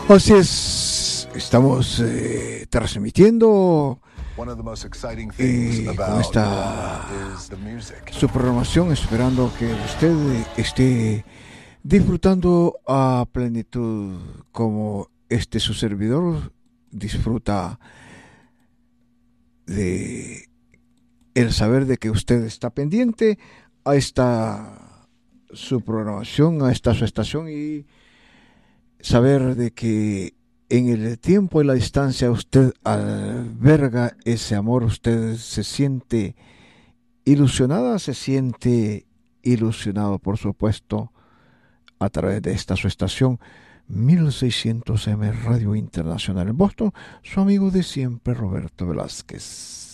Así es, estamos transmitiendo con esta su programación, esperando que usted esté disfrutando a plenitud como su servidor disfruta de el saber de que usted está pendiente a esta su programación, a esta su estación, y saber de que en el tiempo y la distancia usted alberga ese amor, usted se siente ilusionada, se siente ilusionado, por supuesto, a través de esta su estación 1600M Radio Internacional en Boston, su amigo de siempre, Roberto Velázquez.